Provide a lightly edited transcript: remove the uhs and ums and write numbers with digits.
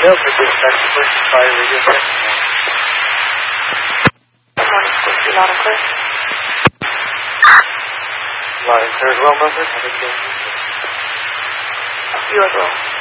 for dispatch. First fire radio check. Good morning, Squeaky. Loud and clear. Loud and clear as well, Milford. Have a good day. You as well.